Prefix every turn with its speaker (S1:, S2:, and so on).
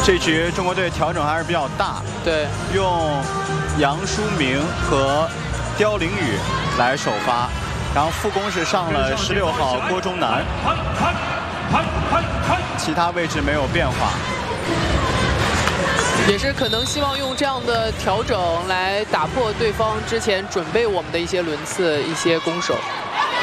S1: 这局中国队调整还是比较大，
S2: 对，
S1: 用杨舒明和刁凌宇来首发，然后副攻是上了16号郭忠南，其他位置没有变化。
S2: 也是可能希望用这样的调整来打破对方之前准备我们的一些轮次、一些攻守。